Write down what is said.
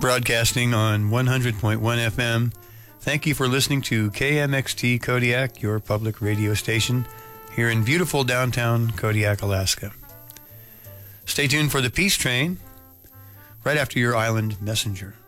broadcasting on 100.1 FM. Thank you for listening to KMXT Kodiak, your public radio station, here in beautiful downtown Kodiak, Alaska. Stay tuned for the Peace Train right after your island messenger.